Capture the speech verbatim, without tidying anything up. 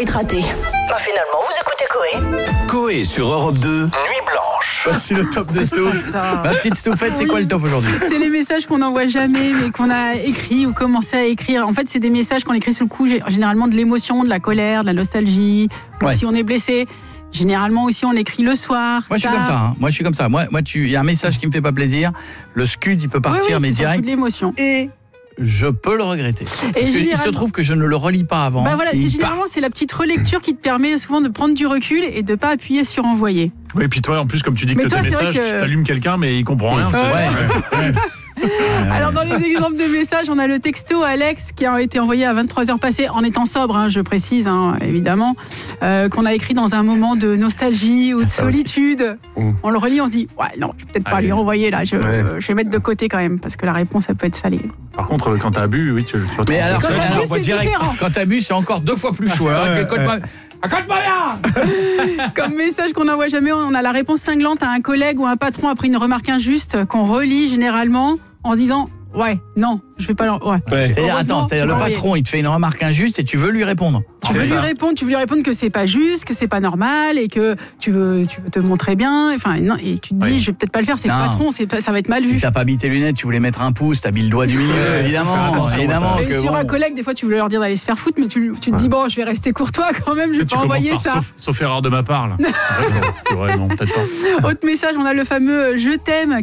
être raté. Bah finalement, vous écoutez Coé. Coé sur Europe deux, Nuit Blanche. Voici le top de Stouff. Ma petite Stouffette, c'est Oui. quoi le top aujourd'hui? C'est les messages qu'on n'envoie jamais, mais qu'on a écrits ou commencé à écrire. En fait, c'est des messages qu'on écrit sous le coup, généralement de l'émotion, de la colère, de la nostalgie. Ou Ouais. si on est blessé, généralement aussi on l'écrit le soir. Moi, je suis tard. comme ça. Hein. Moi, je suis comme ça. Moi, moi, tu, il y a un message qui me fait pas plaisir. Le scud, il peut Oui, partir, oui, mais c'est surtout direct. de l'émotion. Et je peux le regretter. Parce que il se généralement- trouve que je ne le relis pas avant. Bah voilà, et c'est il généralement c'est la petite relecture qui te permet souvent de prendre du recul et de pas appuyer sur envoyer. Oui, puis toi, en plus, comme tu dis que Mais tu as toi, tes c'est vrai messages, que- tu t'allumes quelqu'un, mais il comprend rien. part. Ouais. Alors dans les exemples de messages, on a le texto Alex qui a été envoyé à vingt-trois heures passées en étant sobre, hein, je précise hein, évidemment, euh, qu'on a écrit dans un moment de nostalgie ou de Ça aussi. solitude. Mmh. On le relit, on se dit ouais non, je vais peut-être pas Allez. lui renvoyer là, je, Ouais. euh, je vais mettre de côté quand même parce que la réponse elle peut être salée. Par contre, quand t'as bu, oui, tu, tu retrouves Mais alors, ça. Quand alors, t'as bu, moi, c'est direct, différent. quand t'as bu, c'est encore deux fois plus chaud. hein. Raconte-moi- Raconte-moi bien. Comme message qu'on n'envoie jamais, on a la réponse cinglante à un collègue ou un patron après une remarque injuste qu'on relit généralement en se disant ouais non, je vais pas leur... ouais. C'est-à-dire, Heureusement, attends, c'est-à-dire tu le vas envoyer. patron, il te fait une remarque injuste et tu veux lui répondre. Tu C'est veux, lui ça. répondre, tu veux lui répondre que c'est pas juste, que c'est pas normal et que tu veux, tu veux te montrer bien. Enfin, non, et tu te dis, Oui. je vais peut-être pas le faire, c'est le Non. patron, c'est pas- ça va être mal Si vu. t'as pas mis tes lunettes, tu voulais mettre un pouce, t'as mis le doigt du milieu, évidemment, attention, évidemment. ça. Et que sur bon. un collègue, des fois, tu veux leur dire d'aller se faire foutre, mais tu, tu te dis, bon, je vais rester courtois quand même, je vais Tu pas commences envoyer par ça. sauf, sauf erreur de ma part, là. Ouais, non, c'est vrai, non, peut-être pas. Autre message, on a le fameux euh, je t'aime